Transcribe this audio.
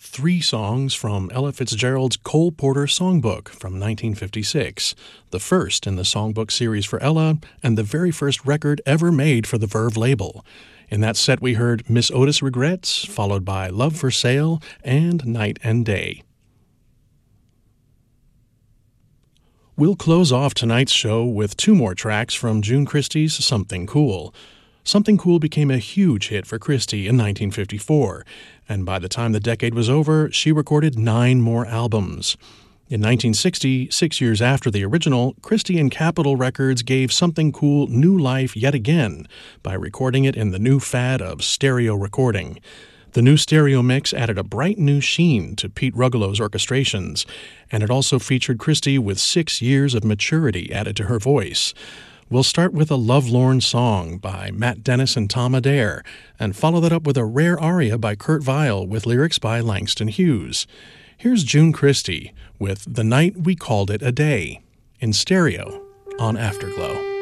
3 songs from Ella Fitzgerald's Cole Porter Songbook from 1956, the first in the songbook series for Ella and the very first record ever made for the Verve label. In that set we heard Miss Otis Regrets, followed by Love for Sale and Night and Day. We'll close off tonight's show with 2 more tracks from June Christy's Something Cool. Something Cool became a huge hit for Christy in 1954, and by the time the decade was over, she recorded 9 more albums. In 1960, 6 years after the original, Christy and Capitol Records gave Something Cool new life yet again by recording it in the new fad of stereo recording. The new stereo mix added a bright new sheen to Pete Rugelow's orchestrations, and it also featured Christy with 6 years of maturity added to her voice. We'll start with a Lovelorn Song by Matt Dennis and Tom Adair, and follow that up with a rare aria by Kurt Weill with lyrics by Langston Hughes. Here's June Christy with The Night We Called It a Day, in stereo on Afterglow.